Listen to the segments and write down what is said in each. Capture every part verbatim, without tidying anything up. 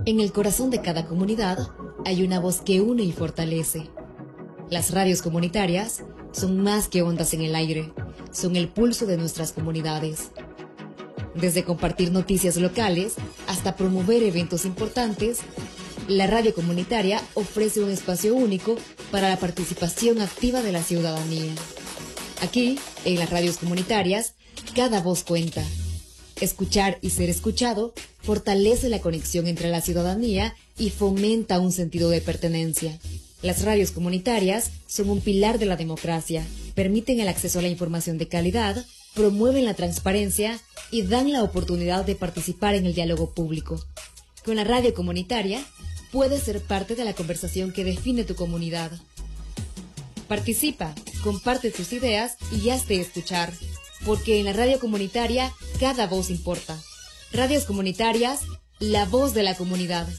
En el corazón de cada comunidad hay una voz que une y fortalece. Las radios comunitarias son más que ondas en el aire, son el pulso de nuestras comunidades. Desde compartir noticias locales hasta promover eventos importantes, la radio comunitaria ofrece un espacio único para la participación activa de la ciudadanía. Aquí, en las radios comunitarias, cada voz cuenta. Escuchar y ser escuchado fortalece la conexión entre la ciudadanía y fomenta un sentido de pertenencia. Las radios comunitarias son un pilar de la democracia, permiten el acceso a la información de calidad, promueven la transparencia y dan la oportunidad de participar en el diálogo público. Con la radio comunitaria, puedes ser parte de la conversación que define tu comunidad. Participa, comparte tus ideas y hazte escuchar, porque en la radio comunitaria cada voz importa. Radios comunitarias, la voz de la comunidad.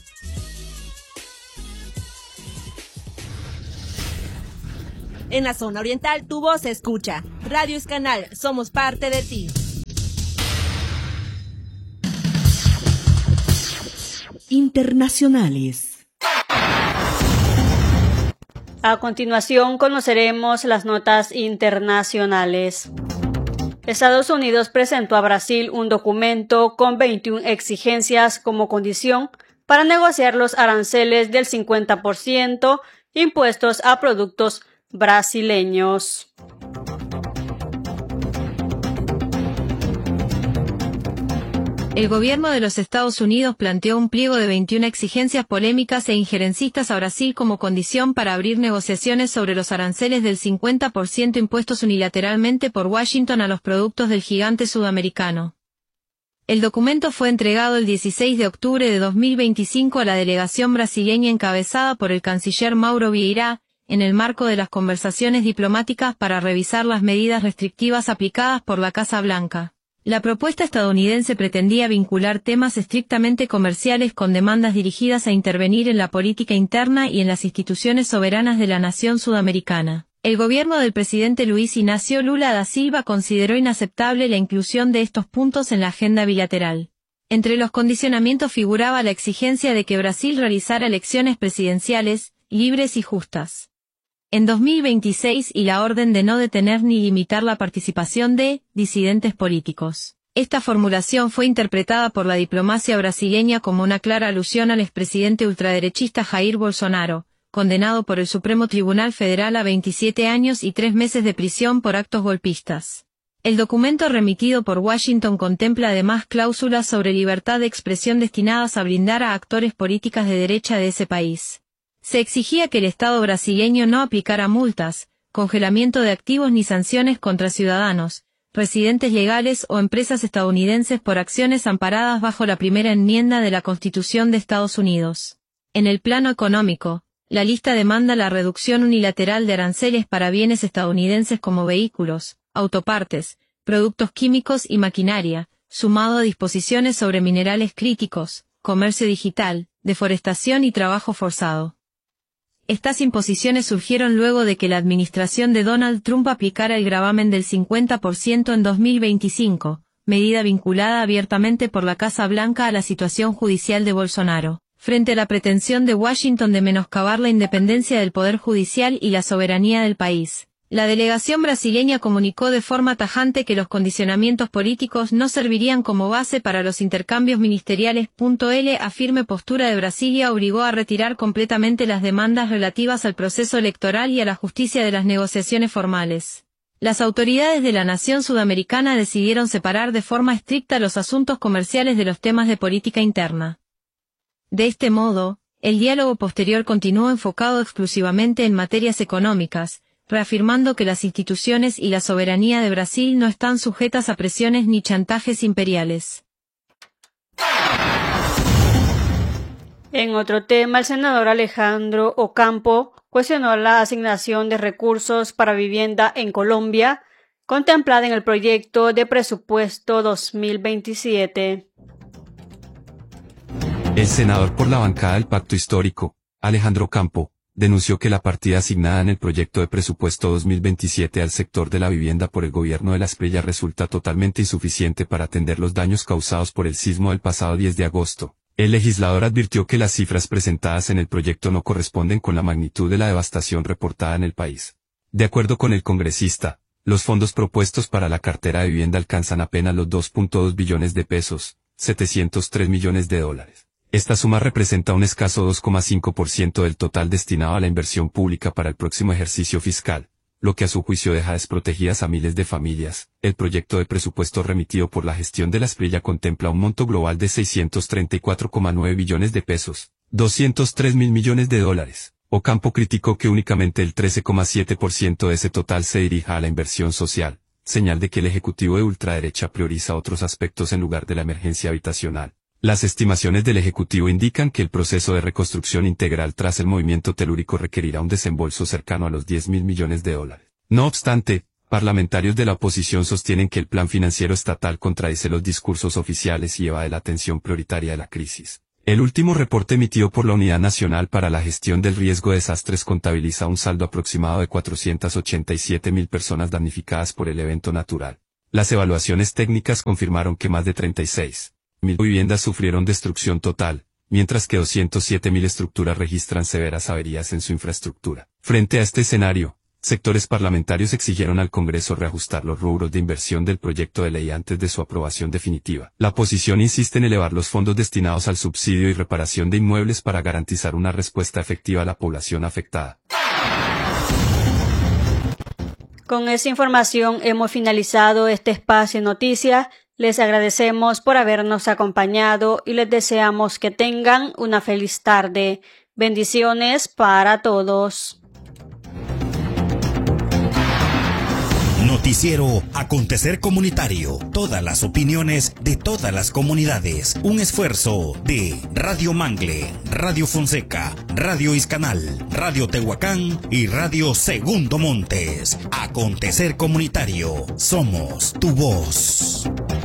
En la zona oriental, tu voz se escucha. Radio es canal, somos parte de ti. Internacionales. A continuación conoceremos las notas internacionales. Estados Unidos presentó a Brasil un documento con veintiuna exigencias como condición para negociar los aranceles del cincuenta por ciento impuestos a productos brasileños. El gobierno de los Estados Unidos planteó un pliego de veintiuna exigencias polémicas e injerencistas a Brasil como condición para abrir negociaciones sobre los aranceles del cincuenta por ciento impuestos unilateralmente por Washington a los productos del gigante sudamericano. El documento fue entregado el dieciséis de octubre de dos mil veinticinco a la delegación brasileña encabezada por el canciller Mauro Vieira, en el marco de las conversaciones diplomáticas para revisar las medidas restrictivas aplicadas por la Casa Blanca. La propuesta estadounidense pretendía vincular temas estrictamente comerciales con demandas dirigidas a intervenir en la política interna y en las instituciones soberanas de la nación sudamericana. El gobierno del presidente Luis Inácio Lula da Silva consideró inaceptable la inclusión de estos puntos en la agenda bilateral. Entre los condicionamientos figuraba la exigencia de que Brasil realizara elecciones presidenciales, libres y justas en dos mil veintiséis y la orden de no detener ni limitar la participación de disidentes políticos. Esta formulación fue interpretada por la diplomacia brasileña como una clara alusión al expresidente ultraderechista Jair Bolsonaro, condenado por el Supremo Tribunal Federal a veintisiete años y tres meses de prisión por actos golpistas. El documento remitido por Washington contempla además cláusulas sobre libertad de expresión destinadas a blindar a actores políticos de derecha de ese país. Se exigía que el Estado brasileño no aplicara multas, congelamiento de activos ni sanciones contra ciudadanos, residentes legales o empresas estadounidenses por acciones amparadas bajo la primera enmienda de la Constitución de Estados Unidos. En el plano económico, la lista demanda la reducción unilateral de aranceles para bienes estadounidenses como vehículos, autopartes, productos químicos y maquinaria, sumado a disposiciones sobre minerales críticos, comercio digital, deforestación y trabajo forzado. Estas imposiciones surgieron luego de que la administración de Donald Trump aplicara el gravamen del cincuenta por ciento en dos mil veinticinco, medida vinculada abiertamente por la Casa Blanca a la situación judicial de Bolsonaro, frente a la pretensión de Washington de menoscabar la independencia del Poder Judicial y la soberanía del país. La delegación brasileña comunicó de forma tajante que los condicionamientos políticos no servirían como base para los intercambios ministeriales. La firme postura de Brasilia obligó a retirar completamente las demandas relativas al proceso electoral y a la justicia de las negociaciones formales. Las autoridades de la nación sudamericana decidieron separar de forma estricta los asuntos comerciales de los temas de política interna. De este modo, el diálogo posterior continuó enfocado exclusivamente en materias económicas, reafirmando que las instituciones y la soberanía de Brasil no están sujetas a presiones ni chantajes imperiales. En otro tema, el senador Alejandro Ocampo cuestionó la asignación de recursos para vivienda en Colombia, contemplada en el proyecto de presupuesto dos mil veintisiete. El senador por la bancada del Pacto Histórico, Alejandro Ocampo, denunció que la partida asignada en el proyecto de presupuesto dos mil veintisiete al sector de la vivienda por el gobierno de la Espriella resulta totalmente insuficiente para atender los daños causados por el sismo del pasado diez de agosto, El legislador advirtió que las cifras presentadas en el proyecto no corresponden con la magnitud de la devastación reportada en el país. De acuerdo con el congresista, los fondos propuestos para la cartera de vivienda alcanzan apenas los dos punto dos billones de pesos, setecientos tres millones de dólares. Esta suma representa un escaso dos coma cinco por ciento del total destinado a la inversión pública para el próximo ejercicio fiscal, lo que a su juicio deja desprotegidas a miles de familias. El proyecto de presupuesto remitido por la gestión de la Asprilla contempla un monto global de seiscientos treinta y cuatro coma nueve billones de pesos, doscientos tres mil millones de dólares. Ocampo criticó que únicamente el trece coma siete por ciento de ese total se dirija a la inversión social, señal de que el Ejecutivo de ultraderecha prioriza otros aspectos en lugar de la emergencia habitacional. Las estimaciones del Ejecutivo indican que el proceso de reconstrucción integral tras el movimiento telúrico requerirá un desembolso cercano a los diez mil millones de dólares. No obstante, parlamentarios de la oposición sostienen que el plan financiero estatal contradice los discursos oficiales y evade la atención prioritaria de la crisis. El último reporte emitido por la Unidad Nacional para la Gestión del Riesgo de Desastres contabiliza un saldo aproximado de cuatrocientas ochenta y siete mil personas damnificadas por el evento natural. Las evaluaciones técnicas confirmaron que más de treinta y seis mil viviendas sufrieron destrucción total, mientras que doscientas siete mil estructuras registran severas averías en su infraestructura. Frente a este escenario, sectores parlamentarios exigieron al Congreso reajustar los rubros de inversión del proyecto de ley antes de su aprobación definitiva. La oposición insiste en elevar los fondos destinados al subsidio y reparación de inmuebles para garantizar una respuesta efectiva a la población afectada. Con esa información hemos finalizado este espacio de noticias. Les agradecemos por habernos acompañado y les deseamos que tengan una feliz tarde. Bendiciones para todos. Noticiero Acontecer Comunitario. Todas las opiniones de todas las comunidades. Un esfuerzo de Radio Mangle, Radio Fonseca, Radio Iscanal, Radio Tehuacán y Radio Segundo Montes. Acontecer Comunitario. Somos tu voz.